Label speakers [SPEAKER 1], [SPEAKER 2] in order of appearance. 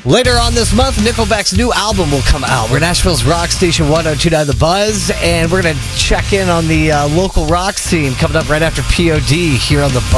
[SPEAKER 1] Later on this month, Nickelback's new album will come out. We're Nashville's rock station 102.9 The Buzz, and we're going to check in on the local rock scene coming up right after POD here on The Buzz.